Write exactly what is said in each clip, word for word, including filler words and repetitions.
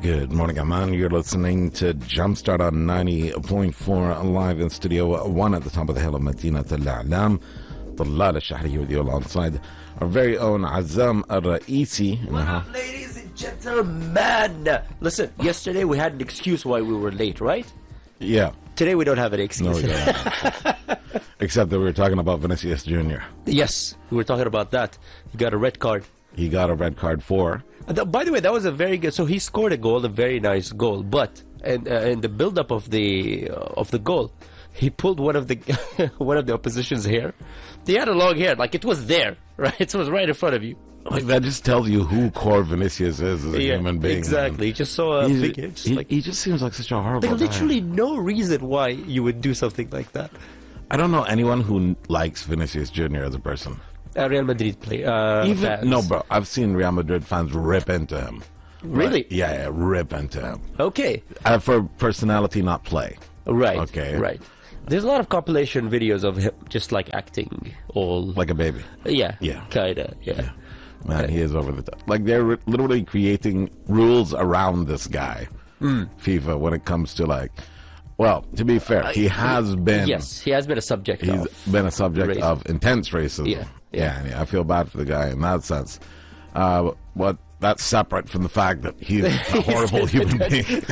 Good morning, Amman. You're listening to Jumpstart on ninety point four live in Studio one at the top of the hill of Medina Al-A'lam. Talal Al-Shahri with you alongside our very own Azam Al-Raisi. What up, ladies and gentlemen? Listen, yesterday we had an excuse why we were late, right? Yeah. Today we don't have an excuse. No, we don't. Except that we were talking about Vinicius Junior Yes, we were talking about that. He got a red card. He got a red card for... Uh, th- by the way, that was a very good... So he scored a goal, a very nice goal. But in, uh, in the build-up of the uh, of the goal, he pulled one of the one of the opposition's hair. They had a long hair, like it was there, right? It was right in front of you. Like, that just tells you who core Vinicius is as a yeah, human being. Exactly. He just saw a He's, big hair. Just he, like, he just seems like such a horrible There's guy. literally no reason why you would do something like that. I don't know anyone who likes Vinicius Junior as a person. Uh, Real Madrid play. Uh, Even fans. no, bro. I've seen Real Madrid fans rip into him. Really? Like, yeah, yeah, rip into him. Okay. Uh, for personality, not play. Right. Okay. Right. There's a lot of compilation videos of him just like acting all Like a baby. Yeah. Yeah. Kinda. Yeah. Man, he is over the top. Like, they're ri- literally creating rules around this guy, Mm. FIFA, when it comes to, like... Well, to be fair, he has been... Yes, he has been a subject He's of been a subject racism. of intense racism. Yeah, yeah. yeah. I feel bad for the guy in that sense. Uh, but that's separate from the fact that he's a horrible human being. You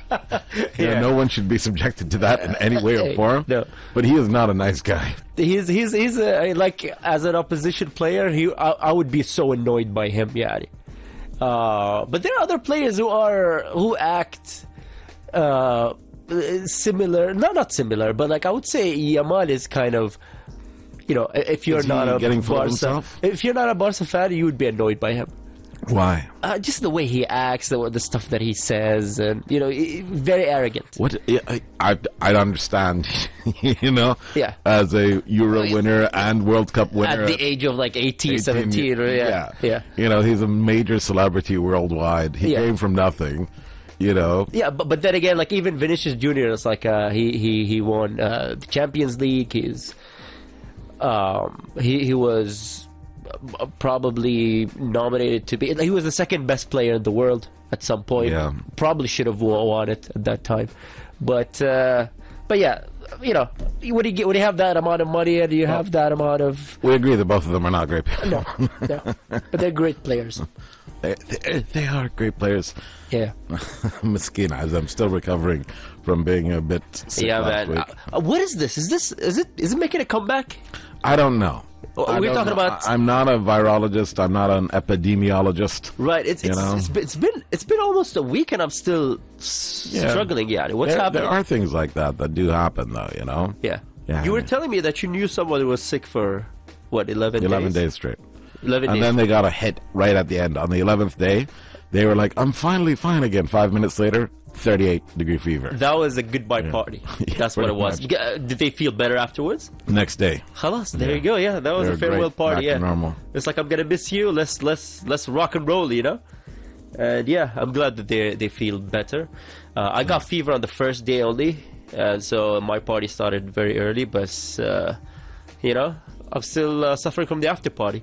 Yeah. know, no one should be subjected to that in any way or Hey, form. no. But he is not a nice guy. He's he's he's a, like as an opposition player, he I, I would be so annoyed by him, yeah. Uh, but there are other players who are who act uh, similar, no, not similar, but like I would say Yamal is kind of, you know, if you're Is he not a getting full of Barca, himself? if you're not a Barca fan, you would be annoyed by him. Why? Uh, just the way he acts, the, the stuff that he says, and you know, i- very arrogant. What? Yeah, I, I, I understand, you know, Yeah. as a Euro Well, winner and World Cup winner. At the age of like eighteen, eighteen, seventeen, or yeah, yeah. You know, he's a major celebrity worldwide. He Yeah. came from nothing, you know. Yeah, but but then again, like even Vinicius Junior is like uh, he he he won uh, the Champions League. He's um he he was uh, probably nominated to be. He was the second best player in the world at some point. Yeah. Probably should have won won it at that time, but uh, but yeah, you know, when you get when you have that amount of money and you have that amount of We agree that both of them are not great people. no, no, but they're great players. they, they, they are great players. Yeah. Miskin, as I'm still recovering from being a bit sick Yeah, last man. week. Uh, uh, what is this? Is this is it is it making a comeback? I don't know. Oh, I we're don't talking know. about- I- I'm not a virologist. I'm not an epidemiologist. Right. It's You it's, know? it's, been, it's been it's been almost a week and I'm still s- Yeah. struggling. Yeah. What's there, happening? there are things like that that do happen, though. You know. yeah. Yeah, You I were mean- telling me that you knew someone who was sick for what eleven Eleven days. days straight. Eleven And days. then they got a hit right at the end. On the eleventh day, they were like, I'm finally fine again. Five minutes later, thirty-eight degree fever. That was a goodbye party. Yeah, That's what it pretty was. much. You got- uh, Did they feel better afterwards? Next day. Khalas, there Yeah. you go. Yeah, that was They're a farewell great, party. back Yeah, to normal. It's like I'm gonna miss you. Let's let's let's rock and roll. You know. And yeah, I'm glad that they they feel better. Uh, I got fever on the first day only, uh, so my party started very early. But uh, you know, I'm still uh, suffering from the after party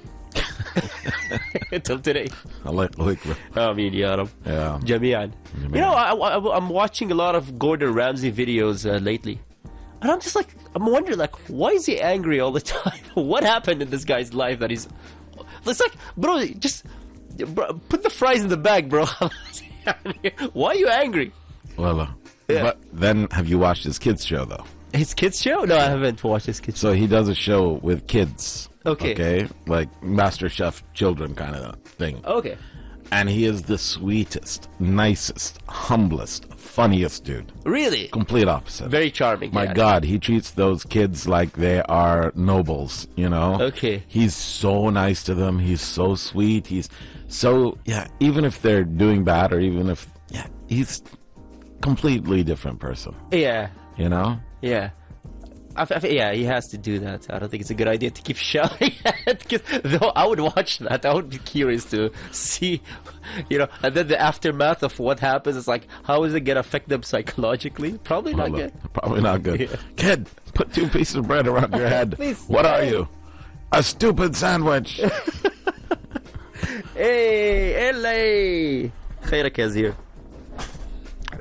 until today. I like, like, I mean, yeah, yeah. Jamian. You know, I, I, I'm watching a lot of Gordon Ramsay videos uh, lately, and I'm just like, I'm wondering, like, why is he angry all the time? What happened in this guy's life that he's? It's like, bro, just bro, put the fries in the bag, bro. Why are you angry? Well, uh, Yeah. but then have you watched his kids show, though? His kids show? No, I haven't watched his kids show. So he does a show with kids. Okay. Okay? Like Master Chef children kind of thing. Okay. And he is the sweetest, nicest, humblest, funniest dude. Really? Complete opposite. Very charming. My yeah. God, he treats those kids like they are nobles, you know? Okay. He's so nice to them. He's so sweet. He's so, yeah, even if they're doing bad or even if, yeah, he's completely different person, Yeah. you know? Yeah. I, f- I, f- yeah, he has to do that. I don't think it's a good idea to keep shouting at kids. Though I would watch that. I would be curious to see, you know, and then the aftermath of what happens is like, how is it going to affect them psychologically? Probably not Well, good. uh, Probably not good. Yeah. Kid, put two pieces of bread around your head. Please. What are Hey. you? A stupid sandwich. Hey, L A! خيرك يا زير.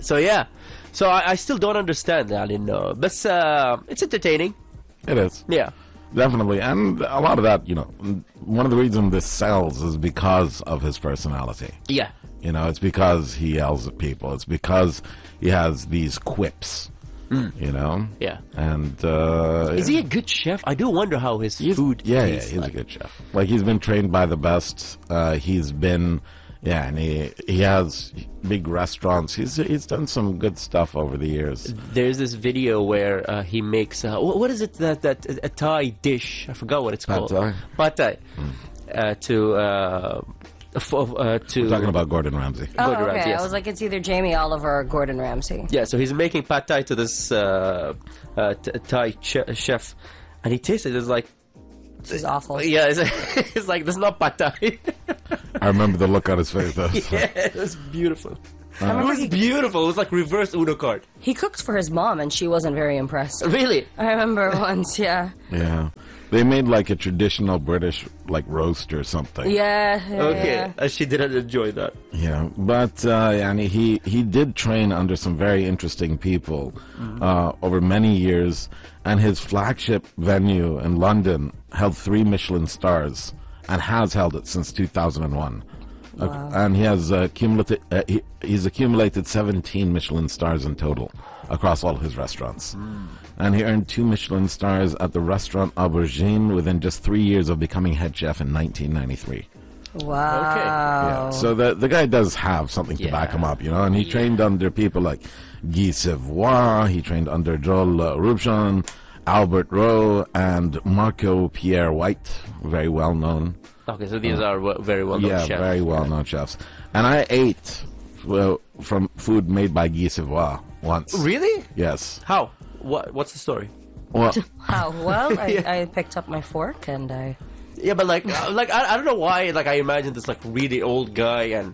So yeah, so I, I still don't understand that, you know, but uh, it's entertaining. It is. Yeah. Definitely. And a lot of that, you know, one of the reasons this sells is because of his personality. Yeah. You know, it's because he yells at people. It's because he has these quips, mm. you know? Yeah. And, uh... Is he a good chef? I do wonder how his he's, food Yeah, tastes yeah, he's like. a good chef. Like, he's been trained by the best. Uh, he's been... Yeah, and he he has big restaurants. He's he's done some good stuff over the years. There's this video where uh, he makes uh, what, what is it that that a Thai dish? I forgot what it's Pad called. Thai? Pad Thai. Mm. Uh, to uh, f- uh, to We're talking about Gordon Ramsay. Oh, Gordon okay. Ramsay, yes. I was like, it's either Jamie Oliver or Gordon Ramsay. Yeah, so he's making pad thai to this uh, uh, t- Thai ch- chef, and he tastes it. It's like, This is awful. yeah, it's, it's like this is not pad thai. I remember the look on his face, though. Yeah, it was beautiful. Uh, it was beautiful. It was like reverse Uno card. He cooked for his mom, and she wasn't very impressed. Really? I remember once, yeah. Yeah. They made like a traditional British like roast or something. Yeah. yeah Okay, yeah. uh, she didn't enjoy that. Yeah, but uh, yani he he did train under some very interesting people Mm-hmm. uh, over many years, and his flagship venue in London held three Michelin stars and has held it since two thousand one. Wow. Uh, and he has uh, accumulated uh, he, he's accumulated seventeen Michelin stars in total across all his restaurants. Mm. And he earned two Michelin stars at the restaurant Aubergine within just three years of becoming head chef in nineteen ninety-three. Wow. Yeah. So the the guy does have something to Yeah. back him up, you know. And he Yeah. trained under people like Guy Savoy. He trained under Joel uh, Rubjon, Albert Rowe, and Marco Pierre White, very well known. Okay, so these are w- very well known Yeah, chefs. very well known chefs. And I ate well, from food made by Guy Savoy once. Really? Yes. How? What? What's the story? Well, How? Well, I, I picked up my fork and I... Yeah, but like, uh, like I, I don't know why. Like, I imagine this like really old guy, and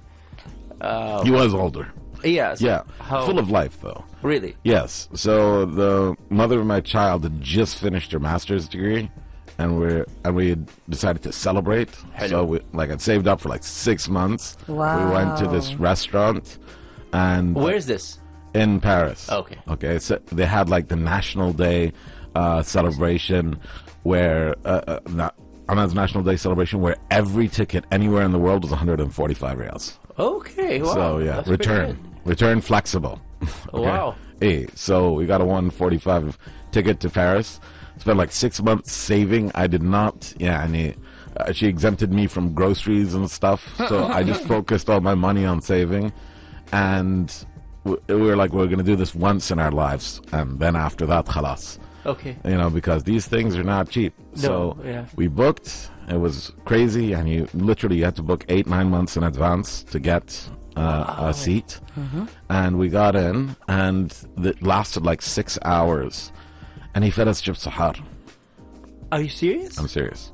uh, he was older. yeah, so Yeah, how, full of life though. really. Yes. So the mother of my child had just finished her master's degree, and we and we had decided to celebrate. Hello. So we like I'd saved up for like six months. Wow. We went to this restaurant, and Where's this? in Paris. Okay. Okay. So they had like the National Day uh, celebration, where uh, uh, not. Ahmed's National Day celebration, where every ticket anywhere in the world was one hundred forty-five reals. Okay, wow. So yeah, that's pretty return, good. return flexible. Okay? Wow. Hey, so we got a one forty-five ticket to Paris. Spent like six months saving. I did not. Yeah, and he, uh, she exempted me from groceries and stuff. So I just focused all my money on saving, and we, we were like, we're gonna do this once in our lives, and then after that, khalas. Okay. You know, because these things are not cheap. so yeah. we booked. It was crazy, and you literally you had to book eight, nine months in advance to get uh, a seat. Mm-hmm. And we got in, and it lasted like six hours. And he fed us chips sahar. Are you serious? I'm serious.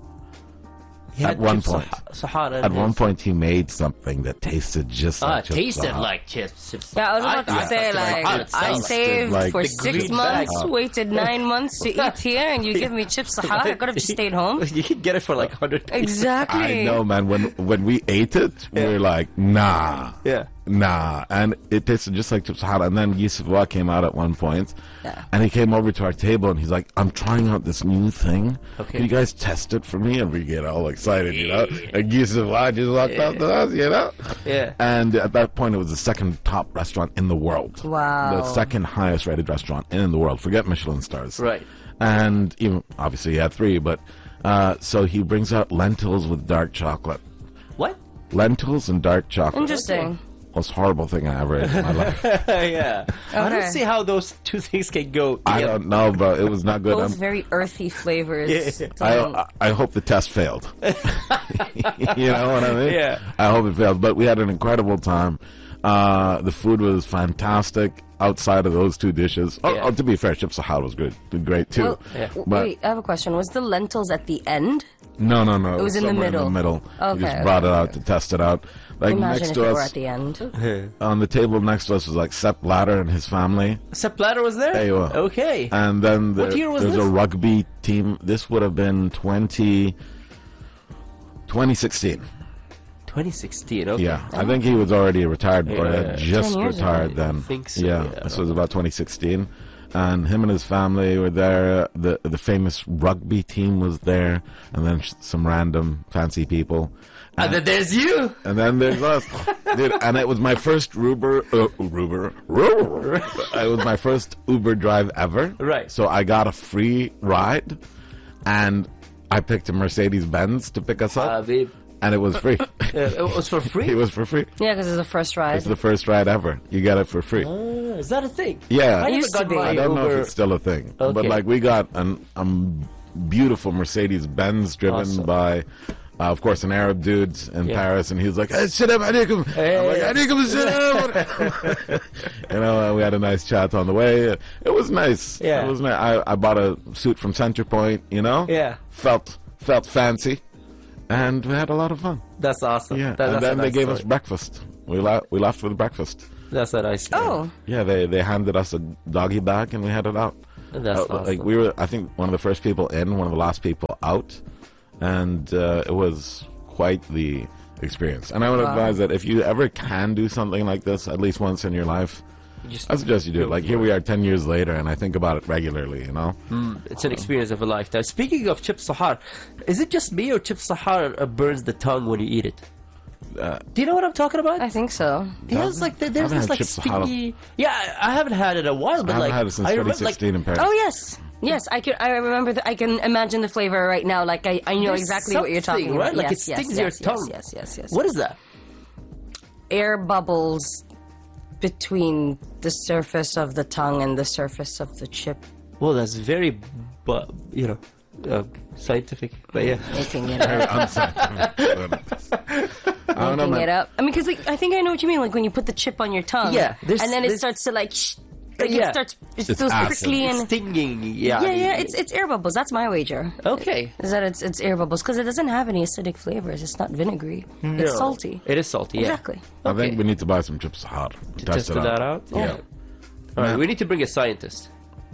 He at had one chips point. Sah- Sahara. At one point, he made something that tasted just ah, like chips tasted sahar. like chips. chips. Yeah, I was about I- to say, I- like, I- it I sounds saved like for the six green months, bag. waited nine months to eat here, and you give me chips Sahara? I could have just stayed home. You can get it for like hundred. Exactly. I know, man. When when we ate it, we were like, nah. Yeah. Nah, and it tasted just like chips sahara. And then Yusuf came out at one point, Yeah. and he came over to our table, and he's like, "I'm trying out this new thing. Okay. Can you guys test it for me?" And we get all excited, you know. And Yusuf just walked up to us, you know. Yeah. And at that point, it was the second top restaurant in the world. Wow. The second highest rated restaurant in the world. Forget Michelin stars. Right. And even obviously he had three, but uh, so he brings out lentils with dark chocolate. What? Lentils and dark chocolate. Interesting. Most horrible thing I ever ate in my life. yeah. I don't Okay. see how those two things can go. I together. don't know, bro. It was not good. Both I'm- very earthy flavors. Yeah. Don't- I, I I hope the test failed. You know what I mean? Yeah. I hope it failed. But we had an incredible time. Uh, the food was fantastic outside of those two dishes. Oh, Yeah. oh, to be fair, chips sahar was good. Great too. Well, Yeah. w- But wait, I have a question. Was the lentils at the end? no, no, no. It was in the somewhere middle. In the middle. Okay, We just okay, brought it out okay. to test it out. Like Imagine next if to it us, were at the end. on the table next to us was like Sepp Blatter and his family. Sepp Blatter was there? There you are. Okay. And then there, What year was there's this? a rugby team. This would have been twenty, twenty sixteen. twenty sixteen. Okay. Yeah, I think he was already retired or Yeah. had just ten years retired ago. then. I think so, Yeah, yeah. this was about twenty sixteen. And him and his family were there. The the famous rugby team was there, and then sh- some random fancy people. And then there's you. And then there's us. Dude, and it was my first Uber, uh, Uber, Uber. It was my first Uber drive ever. Right. So I got a free ride, and I picked a Mercedes Benz to pick us up, Uh, babe. and it was free. Uh, it was for free. It was for free. Yeah, because it's the first ride. It's the first ride ever. You get it for free. Oh, is that a thing? Yeah. I never Used to got be. my I don't know Uber. if it's still a thing, but Okay. like we got an um, beautiful Mercedes Benz driven Awesome. by, uh, of course, an Arab dude in Yeah. Paris, and he was like, "Hey, salam alaikum." Hey. I'm like, "Alaikum salam." You know, uh, we had a nice chat on the way. It was nice. Yeah. It was nice. I, I bought a suit from Centerpoint. You know. Yeah. Felt felt fancy, and we had a lot of fun. That's awesome. Yeah. That- and that's a then they nice gave us story. breakfast. We la- we left with breakfast. That's a nice story. Oh, Yeah, they they handed us a doggy bag and we had it out. That's Uh, awesome. Like we were, I think, one of the first people in, one of the last people out, and uh, it was quite the experience. And I would Wow. advise that if you ever can do something like this, at least once in your life, Just- I suggest you do it. Like here we are, ten years later, and I think about it regularly. You know, It's an experience of a lifetime. Speaking of chips sahar, is it just me or chips sahar uh, burns the tongue when you eat it? Uh, Do you know what I'm talking about? I think so. It has like the, there's I haven't this had like chips sahar. sticky. Yeah, I, I haven't had it in a while, I but haven't like had it since I twenty remember, like, sixteen in Paris. Oh yes, yes. I can. I remember. The, I can imagine the flavor right now. Like I, I know There's exactly what you're something, talking right? about. Like yes, it yes, stings yes, your yes, tongue. Yes, yes, yes. What is that? Air bubbles between the surface of the tongue and the surface of the chip, Well, that's very, bu- you know, uh, scientific. But yeah, making it Very up. unscientific. I don't know, Making it man. up. I mean, because like, I think I know what you mean. Like when you put the chip on your tongue, Yeah, there's- and then it there's- starts to like, sh- like Yeah. it starts. It It's feels acid. prickly and stinging. Yeah, yeah, yeah. It's it's air bubbles. That's my wager. okay. Is that it's it's air bubbles because it doesn't have any acidic flavors. It's not vinegary. It's No. salty. It is salty. Yeah. Exactly. I Okay. think we need to buy some chips hard to test Test it that out. out. Yeah. All right, we need to bring a scientist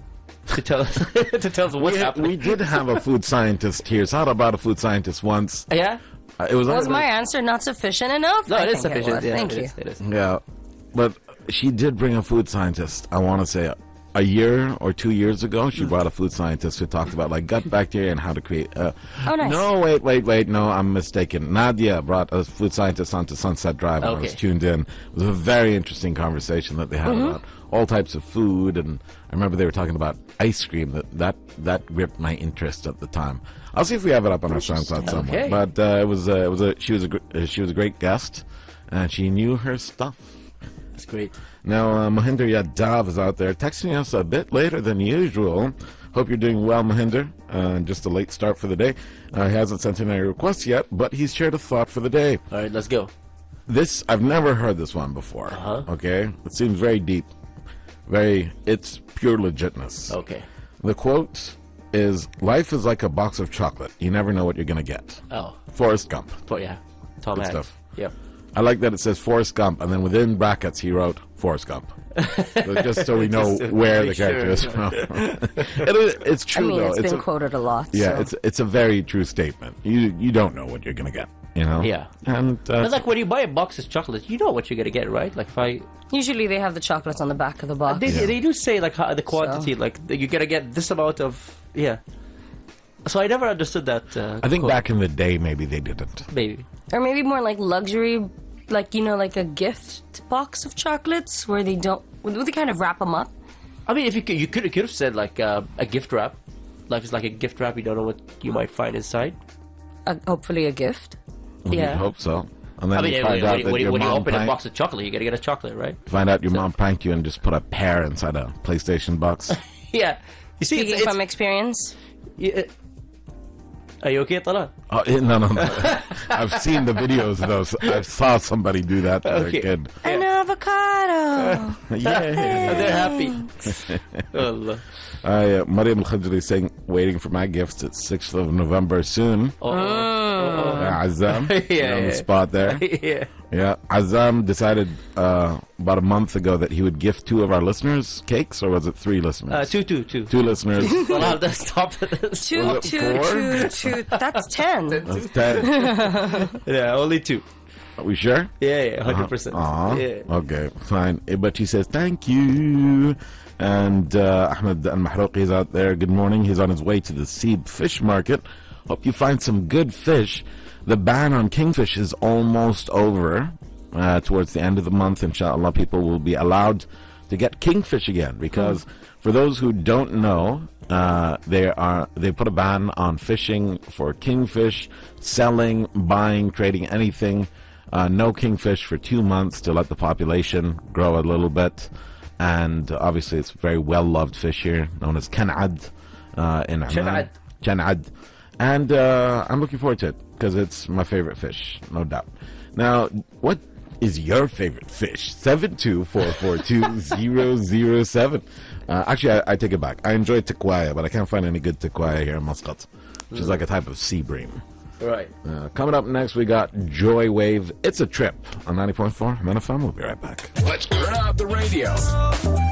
to tell us to tell us what's We, happening. we did have a food scientist here. Sara brought a food scientist once. Yeah. Uh, it was Was only- my answer not sufficient enough? No, I it is think sufficient. was. Yeah, Thank it you. is, it is. Yeah, but she did bring a food scientist. I want to say a year or two years ago, she brought a food scientist who talked about like gut bacteria and how to create. Uh, Oh, nice. No, wait, wait, wait. No, I'm mistaken. Nadia brought a food scientist onto Sunset Drive. And I was Okay. tuned in. It was a very interesting conversation that they had Mm-hmm. about all types of food, and I remember they were talking about ice cream. That that that gripped my interest at the time. I'll see if we have it up on our SoundCloud somewhere. Okay. But uh, it was uh, it was a she was a gr- uh, she was a great guest, and she knew her stuff. That's great. Now, uh, Mohinder Yadav is out there texting us a bit later than usual. Hope you're doing well, Mohinder. Uh, just a late start for the day. Uh, he hasn't sent in any requests yet, but he's shared a thought for the day. All right, let's go. This, I've never heard this one before. Uh-huh. Okay? It seems very deep. Very, it's pure legitness. Okay. The quote is, life is like a box of chocolate. You never know what you're going to get. Oh, Forrest Gump. but yeah, Tom Good Hanks. stuff. Yep. I like that it says Forrest Gump, and then within brackets he wrote Forrest Gump. So just so we know Just to where the make character sure. is from. it is, it's I true, mean, though. it's been a, quoted a lot. yeah, so. it's it's a very true statement. You you don't know what you're gonna get, you know. Yeah. and uh, But like when you buy a box of chocolates, you know what you're gonna get, right? Like if I, Usually they have the chocolates on the back of the box. they, Yeah. they do say like how, the quantity, like you're gonna get this amount of yeah. So I never understood that. Uh, I think quote. back in the day maybe they didn't. maybe. Or maybe more like luxury, like, you know, like a gift box of chocolates where they don't, would they kind of wrap them up? I mean, if you could, you could, you could have said like uh, a gift wrap. Life is like a gift wrap. You don't know what you might find inside. Uh, hopefully a gift. Well, Yeah. you'd hope so. And then I mean, you when, find when, out when, that when, your when you mom open a pranked, box of chocolate, you gotta get a chocolate, right? find out your mom pranked you and just put a pear inside a PlayStation box. Yeah. You see, Speaking it's, from it's, experience, yeah. Are you okay, Tala? Oh, eh, no, no, no. I've seen the videos of those. I saw somebody do that to Okay. their kid. an avocado. Yeah. They're happy. Allah. Uh, Mariam Al-Khadri is saying, waiting for my gifts. It's sixth of November soon. Oh, Uh, Azam, Yeah, you're on yeah. the spot there. yeah. Yeah, Azam decided uh, about a month ago that he would gift two of our listeners cakes, or was it three listeners? Uh, two, two, two. Two listeners. Well, let's stop this. Two, Was it two, four? two, two. That's ten. That's ten. Yeah, only two. Are we sure? Yeah, yeah, hundred percent. Aw, Yeah. okay, fine. Eh, But she says, thank you. And uh, Ahmed Al-Mahrouqi is out there. Good morning. He's on his way to the Seeb Fish Market. Hope you find some good fish. The ban on kingfish is almost over. Uh, towards the end of the month, inshallah, people will be allowed to get kingfish again. Because for those who don't know, uh, they are they put a ban on fishing for kingfish, selling, buying, trading anything. Uh, no kingfish for two months to let the population grow a little bit. And obviously, it's a very well-loved fish here, known as kan'ad uh, in Amman. Kan'ad. Kan'ad. And uh, I'm looking forward to it because it's my favorite fish, no doubt. Now, what is your favorite fish? seven two four four two zero zero seven. Uh, actually, I, I take it back. I enjoy tequaya, but I can't find any good tequaya here in Muscat, which is like a type of sea bream. Right. Uh, coming up next, we got Joy Wave. It's a Trip on ninety point four. I'm N F M. We'll be right back. Let's turn up the radio.